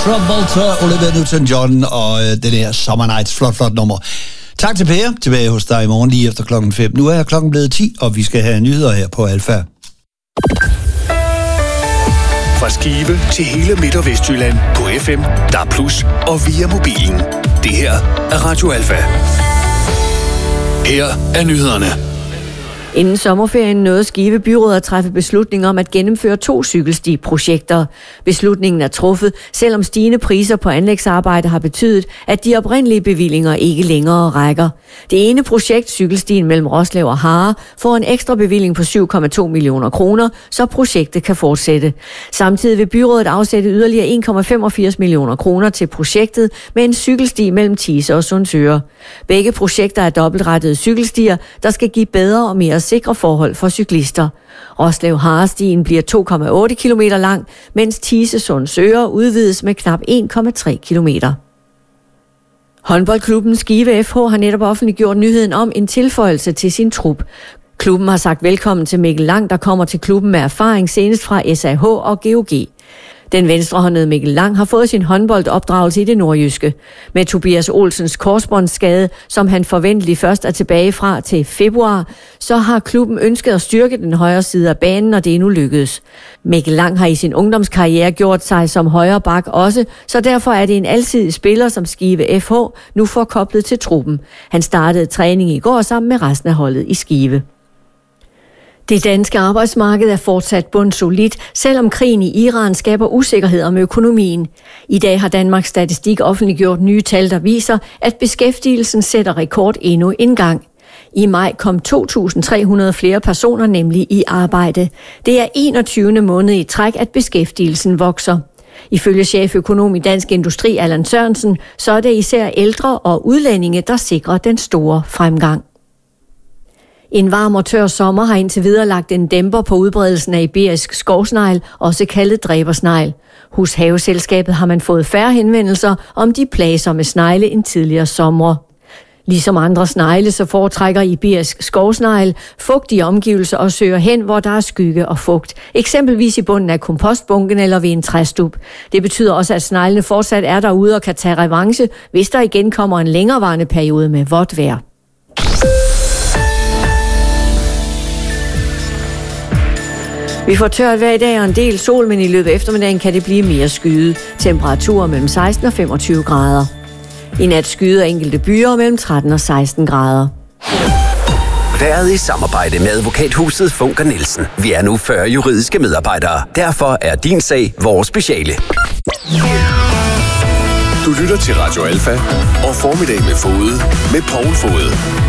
Travolta, Olivia Newton-John og den her Summer Nights, flot nummer. Tak til Per, tilbage hos dig i morgen lige efter klokken 5. Nu er klokken blevet 10, og vi skal have nyheder her på Alfa. Fra Skive til hele Midt- og Vestjylland på FM, DAB+ og via mobilen. Det her er Radio Alfa. Her er nyhederne. Inden sommerferien nåede Skive Byråd at træffe beslutning om at gennemføre 2 cykelstiprojekter. Beslutningen er truffet, selvom stigende priser på anlægsarbejde har betydet, at de oprindelige bevillinger ikke længere rækker. Det ene projekt, cykelstien mellem Roslev og Harre, får en ekstra bevilling på 7,2 millioner kroner, så projektet kan fortsætte. Samtidig vil byrådet afsætte yderligere 1,85 millioner kroner til projektet med en cykelsti mellem Thise og Sundsøre. Begge projekter er dobbeltrettede cykelstier, der skal give bedre og mere sikre forhold for cyklister. Roslev-Harre-stien bliver 2,8 km lang, mens Thise-Sundsøre udvides med knap 1,3 km. Håndboldklubben Skive FH har netop offentliggjort nyheden om en tilføjelse til sin trup. Klubben har sagt velkommen til Mikkel Lang, der kommer til klubben med erfaring senest fra SAH og GOG. Den venstrehåndede Mikkel Lang har fået sin håndboldopdragelse i det nordjyske. Med Tobias Olsens korsbåndsskade, som han forventeligt først er tilbage fra til februar, så har klubben ønsket at styrke den højre side af banen, og det er nu lykkedes. Mikkel Lang har i sin ungdomskarriere gjort sig som højre bak også, så derfor er det en alsidig spiller, som Skive FH nu får koblet til truppen. Han startede træning i går sammen med resten af holdet i Skive. Det danske arbejdsmarked er fortsat bundsolidt, selvom krigen i Iran skaber usikkerhed om økonomien. I dag har Danmarks Statistik offentliggjort nye tal, der viser, at beskæftigelsen sætter rekord endnu en gang. I maj kom 2.300 flere personer nemlig i arbejde. Det er 21. måned i træk, at beskæftigelsen vokser. Ifølge cheføkonom i Dansk Industri, Allan Sørensen, så er det især ældre og udlændinge, der sikrer den store fremgang. En varm og tør sommer har indtil videre lagt en dæmper på udbredelsen af iberisk skovsnegl, også kaldet dræbersnegl. Hos Haveselskabet har man fået færre henvendelser om de plagsomme snegle end tidligere somre. Ligesom andre snegle, så foretrækker iberisk skovsnegl fugtige omgivelser og søger hen, hvor der er skygge og fugt. Eksempelvis i bunden af kompostbunken eller ved en træstup. Det betyder også, at sneglene fortsat er derude og kan tage revanche, hvis der igen kommer en længerevarende periode med vådt vejr. Vi får tørt hver dag og en del sol, men i løbet af eftermiddagen kan det blive mere skyet. Temperaturer mellem 16 og 25 grader. I nat skyder enkelte byer mellem 13 og 16 grader. Været i samarbejde med advokathuset Funker Nielsen. Vi er nu 40 juridiske medarbejdere. Derfor er din sag vores speciale. Du lytter til Radio Alfa og Formiddag med Fode med Poul Fode.